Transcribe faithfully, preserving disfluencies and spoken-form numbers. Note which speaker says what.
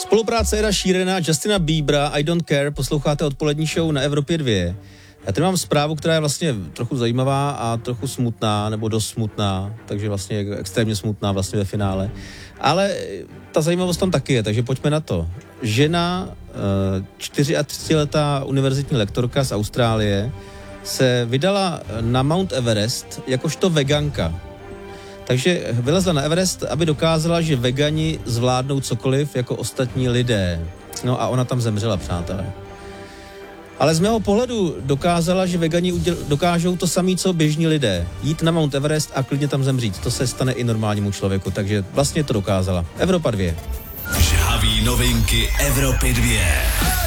Speaker 1: Spolupráce Eda Sheerana a Justina Biebera, I Don't Care, posloucháte odpolední show na Evropě dva. Já tady mám zprávu, která je vlastně trochu zajímavá a trochu smutná, nebo dost smutná, takže vlastně extrémně smutná vlastně ve finále. Ale ta zajímavost tam taky je, takže pojďme na to. Žena, čtyřicetiletá univerzitní lektorka z Austrálie, se vydala na Mount Everest jakožto veganka. Takže vylezla na Everest, aby dokázala, že vegani zvládnou cokoliv jako ostatní lidé. No a ona tam zemřela, přátelé. Ale z mého pohledu dokázala, že vegani uděl- dokážou to samé, co běžní lidé. Jít na Mount Everest a klidně tam zemřít. To se stane i normálnímu člověku, takže vlastně to dokázala. Evropa dva.
Speaker 2: Žhavý novinky Evropy dva.